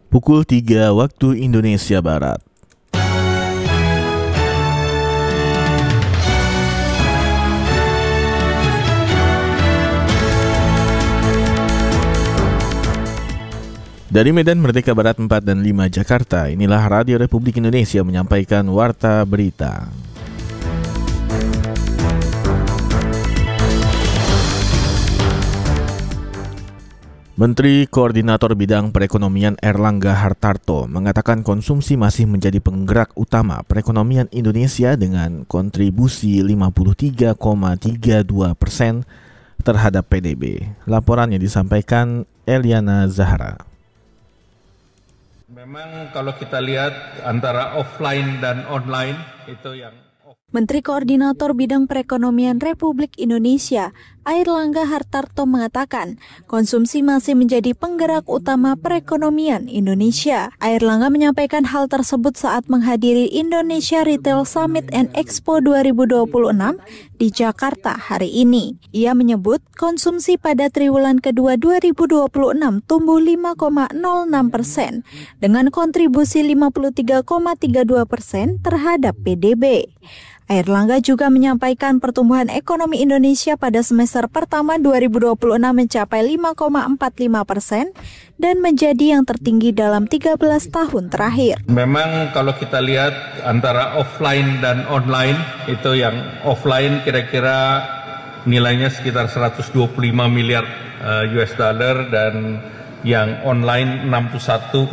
Pukul 3 waktu Indonesia Barat. Dari Medan Merdeka Barat 4 dan 5 Jakarta, inilah Radio Republik Indonesia menyampaikan Warta Berita. Menteri Koordinator Bidang Perekonomian Erlangga Hartarto mengatakan konsumsi masih menjadi penggerak utama perekonomian Indonesia dengan kontribusi 53,32% terhadap PDB. Laporannya disampaikan Eliana Zahra. Memang kalau kita lihat antara offline dan online itu yang Menteri Koordinator Bidang Perekonomian Republik Indonesia, Airlangga Hartarto mengatakan, konsumsi masih menjadi penggerak utama perekonomian Indonesia. Airlangga menyampaikan hal tersebut saat menghadiri Indonesia Retail Summit and Expo 2026 di Jakarta hari ini. Ia menyebut konsumsi pada triwulan kedua 2026 tumbuh 5,06% dengan kontribusi 53,32% terhadap PDB. Airlangga juga menyampaikan pertumbuhan ekonomi Indonesia pada semester pertama 2026 mencapai 5,45% dan menjadi yang tertinggi dalam 13 tahun terakhir. Memang kalau kita lihat antara offline dan online itu yang offline kira-kira nilainya sekitar 125 miliar US dollar dan yang online 61,18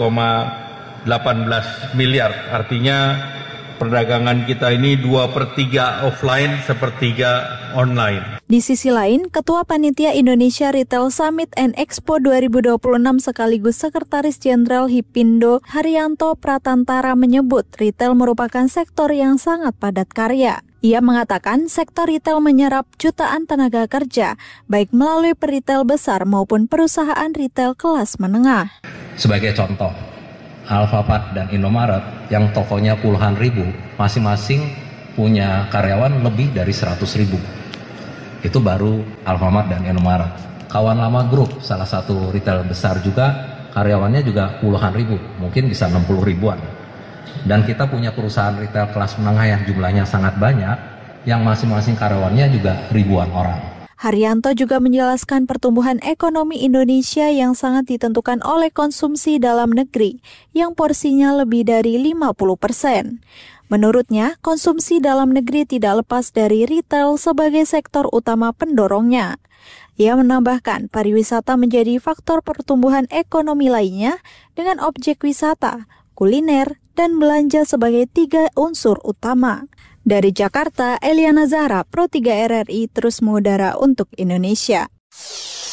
miliar. Artinya perdagangan kita ini 2/3 offline, 1/3 online. Di sisi lain, Ketua Panitia Indonesia Retail Summit and Expo 2026 sekaligus Sekretaris Jenderal Hipindo Haryanto Pratantara menyebut retail merupakan sektor yang sangat padat karya. Ia mengatakan sektor retail menyerap jutaan tenaga kerja, baik melalui peritel besar maupun perusahaan retail kelas menengah. Sebagai contoh, Alfamart dan Indomaret yang tokonya puluhan ribu, masing-masing punya karyawan lebih dari 100 ribu. Itu baru Alfamart dan Indomaret. Kawan Lama Group, salah satu retail besar juga, karyawannya juga puluhan ribu, mungkin bisa 60 ribuan. Dan kita punya perusahaan retail kelas menengah yang jumlahnya sangat banyak, yang masing-masing karyawannya juga ribuan orang. Haryanto juga menjelaskan pertumbuhan ekonomi Indonesia yang sangat ditentukan oleh konsumsi dalam negeri yang porsinya lebih dari 50%. Menurutnya, konsumsi dalam negeri tidak lepas dari retail sebagai sektor utama pendorongnya. Ia menambahkan pariwisata menjadi faktor pertumbuhan ekonomi lainnya dengan objek wisata, kuliner, dan belanja sebagai 3 unsur utama. Dari Jakarta, Eliana Zahra, Pro 3 RRI terus mengudara untuk Indonesia.